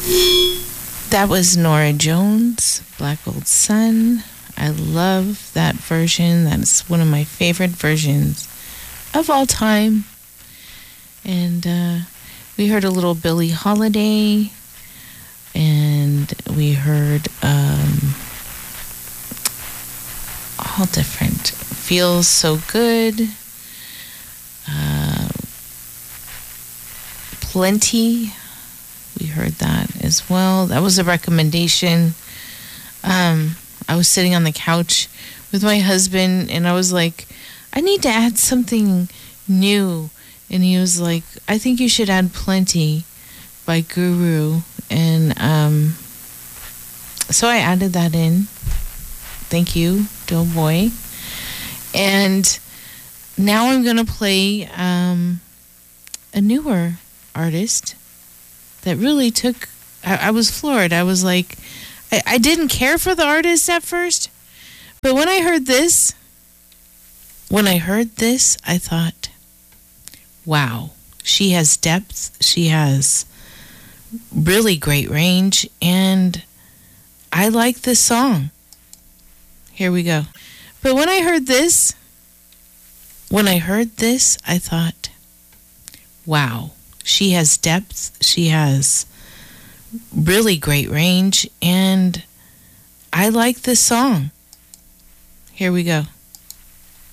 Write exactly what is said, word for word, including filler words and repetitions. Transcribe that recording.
That was Nora Jones, Black Gold Sun. I love that version. That's one of my favorite versions of all time. And uh, we heard a little Billie Holiday. And we heard um, all different. Feels So Good. Uh, Plenty. We heard that as well. That was a recommendation. Um, I was sitting on the couch with my husband, and I was like, I need to add something new. And he was like, I think you should add Plenty by Guru. And um, so I added that in. Thank you, Doughboy. And now I'm going to play um, a newer artist that really took, I, I was floored. I was like, I, I didn't care for the artist at first, but when I heard this, when I heard this, I thought, wow, she has depth, she has really great range, and I like this song. Here we go. But when I heard this, when I heard this, I thought, wow, she has depth, she has really great range, and I like this song. Here we go.